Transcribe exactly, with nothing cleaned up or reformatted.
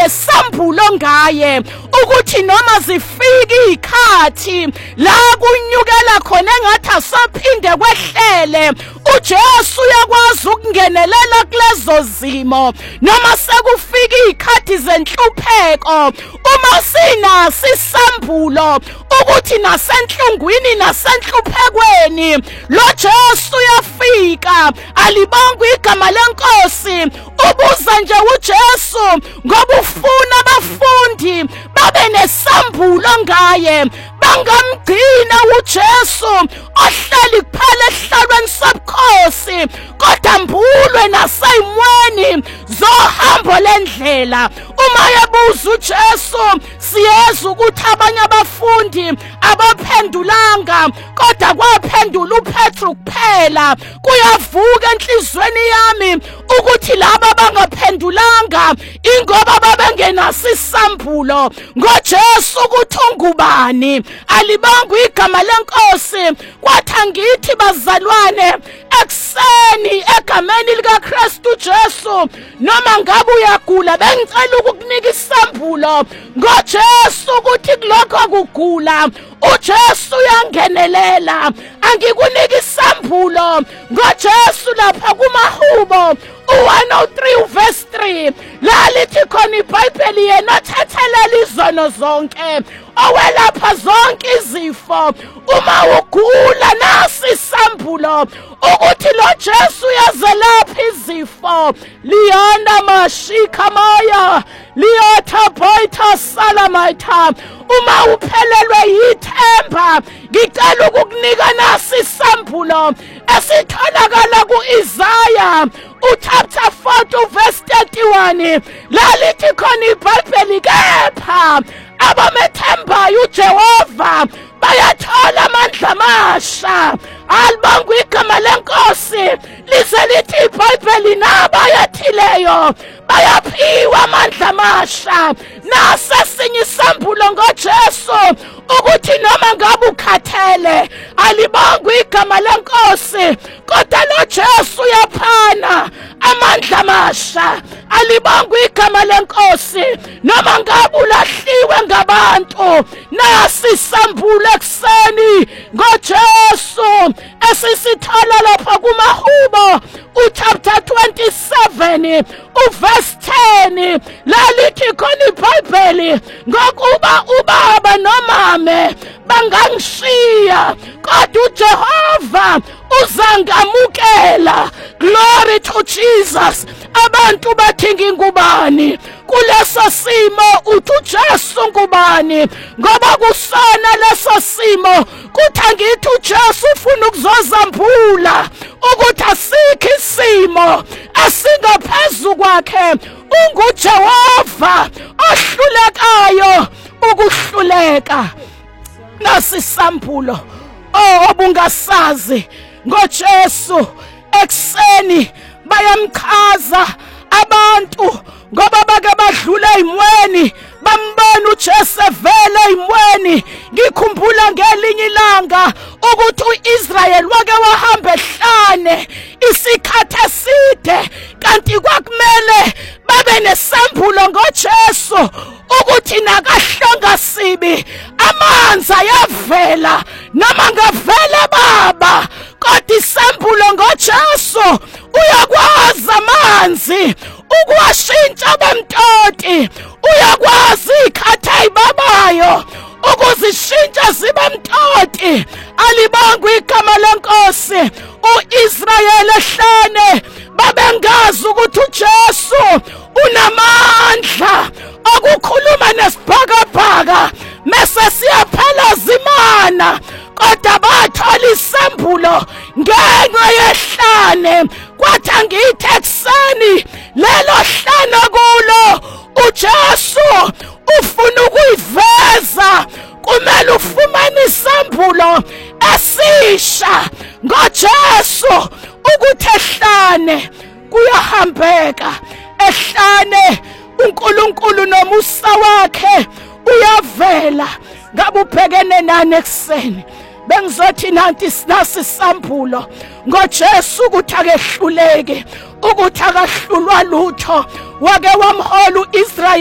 nesambulo ngaye ukuthi noma zifika ikhathi la kunyukela khona engathi asaphinde kwehlele uJesu uyakwazi ukungenelela kulezo zimo noma sekufika ikhathi zenhlupheko uma sinasi isambulo ukuthi nasenhlungwini nasenhluphekweni lo Jesu uyafika alibonga igama lenkosi ubuza nje uJesu ngoba ufuna abafundi babe nesambulo ngaye bangamgcina uJesu ohleli kuphela ehlalweni sobukhosi kodwa mbulwe naseyimweni zohambo lendlela uma yebuza uJesu siyeza ukuthi abanye abafundi abaphendulanga kodwa kwaphendula uPetru kuphela kuyavuka enhlizweni yami ukuthi laba bangaphendulanga ingoba babengenasi isambulo ngoJesu ukuthi ungubani alibanga igama lenkosi kwathi angithi bazalwane ekseni egameni likaKristu Jesu noma ngabe uyagula bengicela ukukunika isambulo ngoJesu ukuthi kulokho kugula uJesu uyangenelela angikunika isambulo ngoJesu lapha kumahubo one oh three verse three la lithi khona iBhayibheli yena thathelela izono zonke owelapha zonke izifo uma ugula nasi isambulo ukuthi lo Jesu uyazelapha izifo liyanda mashika maya liyotha boyitha salamaitha uma uphelelwe yithemba ngicela ukukunika nasi isambulo esitholakala kuIsaya uchapter forty verse thirty-one la lithi khona iBhayibheli kepha abamethembayo uJehova bayathola amandla amasha alibanga igama lenkosi lize lithi iBhayibheli nabayathileyo bayaphiwa amandla amasha nasesinye isambulo ngoJesu ukuthi noma ngabe ukhathele alibanga igama lenkosi kodwa lo Jesu uyaphana amandla amasha alibanga igama lenkosi noma ngabe ulahliwe ngabantu nasi isambulo ekseni ngoJesu esisithola lapha kumahubo uchapter twenty-seven uverse ten lalithi khona iBhayibheli ngokuba ubaba nomame bangangishiya kodwa uJehova uzangamukela. Glory to Jesus. Abantu bathi ngingubani kuleso simo uthi uJesu ngubani ngoba kusona leso simo kuthi ngithi uJesu ufuna ukuzozambula ukuthi asikho isimo asingaphezulu kwakhe unguJehova ohlulekayo ukuhluleka nasisambulo oh obungasazi ngoJesu ekseni bayamchaza abantu ngoba bake badlula imweni bambona uJesu vele imweni. Ngikhumbula ngelinye ilanga ukuthi uIsrael wake wahamba ehlane isikhathi eside kanti kwakumele babe nesambulo ngoJesu ukuthi nakahlonga sibi amanzi ayavela noma ngavela baba kodwa isambulo ngoJesu uyakwazi amanzi ukuwashintsha bemtoti uyakwazi ikhatha ibabayo ukuzishintsha zibe mtoti. Alibanga igama lenkosi uIsrael ehlane babengazi ukuthi uJesu unamandla okukhuluma nesibhakabhaka mase siyaphela zimana kodwa bathola isambulo ngenxa yehlane. Kwathi ngithi ekseni lelo hlane kulo uJesu ufuna ukuyiveza kumele ufumane isambulo esisha ngoJesu ukuthi ehlane kuyahambeka. Ehlane uNkulunkulu nomusa wakhe uyavela. Ngabe ubhekene nani ekseni bengizothi nanti sinasi isambulo ngoJesu ukuthi akehluleke ukuthi akahlulwa lutho wake wamhola uIsrael.